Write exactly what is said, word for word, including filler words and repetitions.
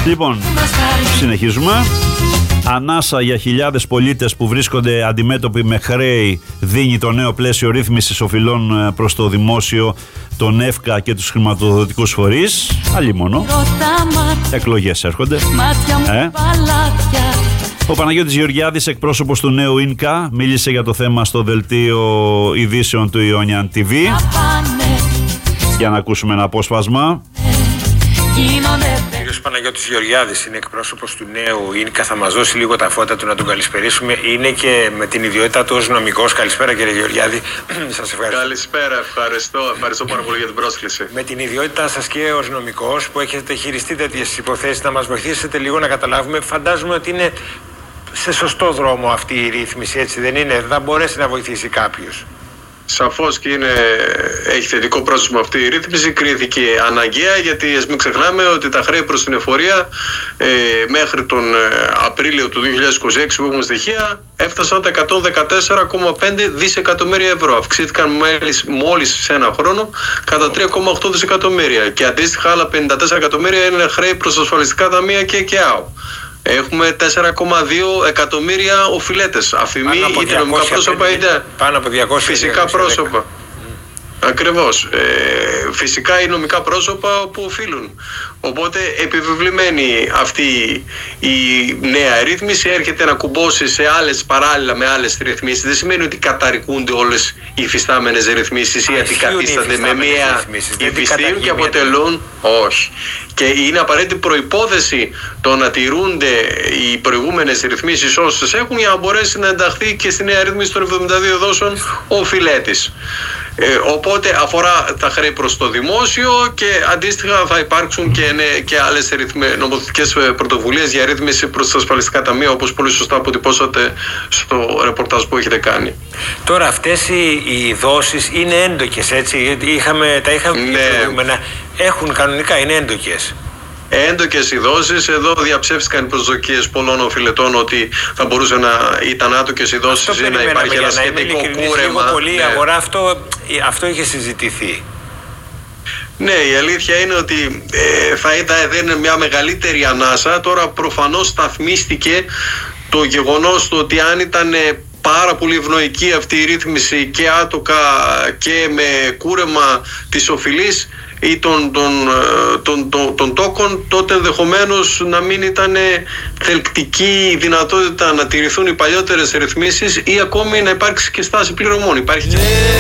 Λοιπόν, συνεχίζουμε. Ανάσα για χιλιάδες πολίτες που βρίσκονται αντιμέτωποι με χρέη δίνει το νέο πλαίσιο ρύθμισης οφειλών προς το δημόσιο, τον ΕΦΚΑ και τους χρηματοδοτικούς φορείς. Αλλήμονο. Εκλογές έρχονται. Ε. Ο Παναγιώτης Γεωργιάδης, εκπρόσωπος του νέου ΙΝΚΑ, μίλησε για το θέμα στο δελτίο ειδήσεων του Ιόνιαν τι βι. Για να ακούσουμε ένα απόσπασμα. Ο κύριος Παναγιώτης Γεωργιάδης είναι εκπρόσωπος του νέου ΙΝΚΑ, θα μας δώσει λίγο τα φώτα του να τον καλησπερίσουμε. Είναι και με την ιδιότητά του ως νομικός. Καλησπέρα κύριε Γεωργιάδη. Σας ευχαριστώ. Καλησπέρα, ευχαριστώ. Ευχαριστώ πάρα πολύ για την πρόσκληση. Με την ιδιότητά σας και ως νομικός που έχετε χειριστεί τέτοιες υποθέσεις, να μας βοηθήσετε λίγο να καταλάβουμε. Φαντάζομαι ότι είναι σε σωστό δρόμο αυτή η ρύθμιση, έτσι δεν είναι? Θα μπορέσει να βοηθήσει κάποιος? Σαφώς και είναι, έχει θετικό πρόσωπο αυτή η ρύθμιση. Κρίθηκε αναγκαία, γιατί ας μην ξεχνάμε ότι τα χρέη προς την εφορία ε, μέχρι τον ε, Απρίλιο του δύο χιλιάδες είκοσι έξι που έχουμε στοιχεία έφτασαν τα εκατόν δεκατέσσερα κόμμα πέντε δισεκατομμύρια ευρώ. Αυξήθηκαν μόλις, μόλις σε ένα χρόνο κατά τρία κόμμα οκτώ δισεκατομμύρια, και αντίστοιχα άλλα πενήντα τέσσερα εκατομμύρια είναι χρέη προς ασφαλιστικά ταμεία και ΚΕΑΟ. Έχουμε τέσσερα κόμμα δύο εκατομμύρια οφειλέτες. Αφημί, είτε νομικά πρόσωπα είτε πάνω από διακόσια φυσικά πρόσωπα. Mm. Ακριβώς. Ε, φυσικά οι νομικά πρόσωπα που οφείλουν. Οπότε επιβεβλημένη αυτή η νέα ρύθμιση έρχεται να κουμπώσει σε άλλες παράλληλα με άλλες ρυθμίσεις. Δεν σημαίνει ότι καταρρικούνται όλες οι υφιστάμενες ρυθμίσεις ή αντικαθίστανται με μία. Υφιστούν και αποτελούν. Όχι. Και είναι απαραίτητη προϋπόθεση το να τηρούνται οι προηγούμενες ρυθμίσεις όσες έχουν, για να μπορέσει να ενταχθεί και στη νέα ρύθμιση των εβδομήντα δύο δόσεων ο οφειλέτης. Ε, οπότε αφορά τα χρέη προς το δημόσιο, και αντίστοιχα θα υπάρξουν και, ναι, και άλλες νομοθετικές πρωτοβουλίες για ρύθμιση προς τα ασφαλιστικά ταμεία, όπως πολύ σωστά αποτυπώσατε στο ρεπορτάζ που έχετε κάνει. Τώρα αυτές οι, οι δόσεις είναι έντοκες, έτσι? Είχαμε, τα είχαμε πει προηγούμενα. Έχουν κανονικά, είναι έντοκες. Έντοκες οι δόσεις. Εδώ διαψεύστηκαν οι προσδοκίες πολλών οφειλετών ότι θα μπορούσε να ήταν άτοκες οι δόσεις ή να υπάρχει ένα σχετικό κούρεμα. Πολύ ναι. αγορά, αυτό, αυτό είχε συζητηθεί. Ναι, η αλήθεια είναι ότι ε, θα ήταν μια μεγαλύτερη ανάσα. Τώρα προφανώς σταθμίστηκε το γεγονός το ότι αν ήταν πάρα πολύ ευνοϊκή αυτή η ρύθμιση και άτοκα και με κούρεμα της οφειλής ή των, των, των, των, των τόκων, τότε ενδεχομένως να μην ήταν θελκτική η δυνατότητα να τηρηθούν οι παλιότερες ρυθμίσεις ή ακόμη να υπάρξει και στάση πληρωμών. Υπάρχει